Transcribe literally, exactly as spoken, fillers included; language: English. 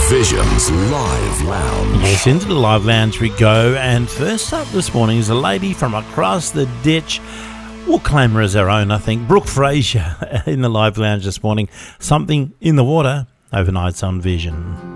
Vision's Live Lounge. Yes, into the Live Lounge we go. And first up this morning is a lady from across the ditch. We'll claim her as our own, I think. Brooke Fraser in the Live Lounge this morning. Something in the Water, overnights on Vision.